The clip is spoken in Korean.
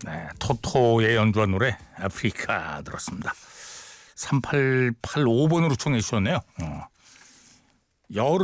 네, 토토의 연주한 노래 아프리카 들었습니다. 3885번으로 청해 주셨네요. 여름